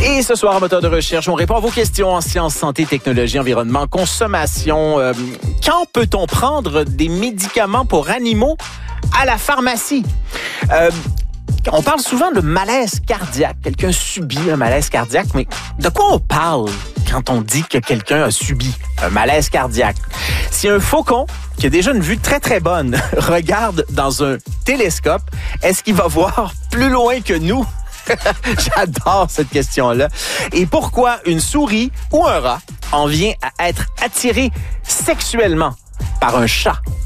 Et ce soir, à Moteur de recherche, on répond à vos questions en sciences, santé, technologie, environnement, consommation. Quand peut-on prendre des médicaments pour animaux à la pharmacie? On parle souvent de malaise cardiaque. Quelqu'un subit un malaise cardiaque, mais de quoi on parle quand on dit que quelqu'un a subi un malaise cardiaque? Si un faucon qui a déjà une vue très, très bonne regarde dans un télescope, est-ce qu'il va voir plus loin que nous? J'adore cette question-là. Et pourquoi une souris ou un rat en vient à être attiré sexuellement par un chat?